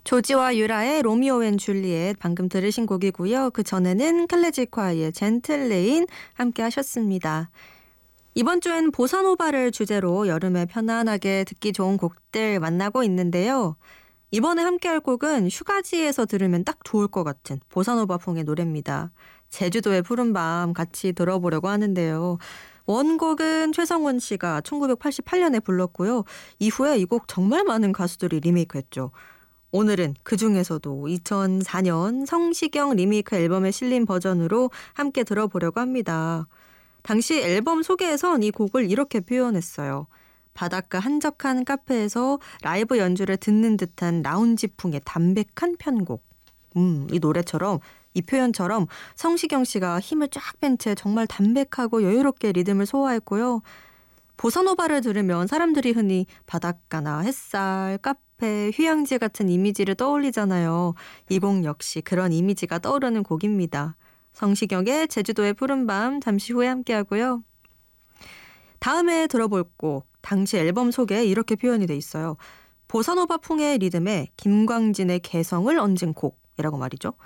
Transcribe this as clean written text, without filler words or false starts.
조지와 유라의 로미오 앤 줄리엣 방금 들으신 곡이고요. 그 전에는 클래식콰이의 젠틀 레인 함께 하셨습니다. 이번 주엔 보사노바를 주제로 여름에 편안하게 듣기 좋은 곡들 만나고 있는데요. 이번에 함께 할 곡은 휴가지에서 들으면 딱 좋을 것 같은 보사노바풍의 노래입니다. 제주도의 푸른밤 같이 들어보려고 하는데요. 원곡은 최성원 씨가 1988년에 불렀고요. 이후에 이 곡 정말 많은 가수들이 리메이크했죠. 오늘은 그중에서도 2004년 성시경 리메이크 앨범에 실린 버전으로 함께 들어보려고 합니다. 당시 앨범 소개에선 이 곡을 이렇게 표현했어요. 바닷가 한적한 카페에서 라이브 연주를 듣는 듯한 라운지풍의 담백한 편곡. 이 노래처럼 이 표현처럼 성시경 씨가 힘을 쫙 뺀 채 정말 담백하고 여유롭게 리듬을 소화했고요. 보사노바를 들으면 사람들이 흔히 바닷가나 햇살, 카페, 휴양지 같은 이미지를 떠올리잖아요. 이 곡 역시 그런 이미지가 떠오르는 곡입니다. 성시경의 제주도의 푸른밤 잠시 후에 함께하고요. 다음에 들어볼 곡, 당시 앨범 소개에 이렇게 표현이 돼 있어요. 보사노바풍의 리듬에 김광진의 개성을 얹은 곡이라고 말이죠.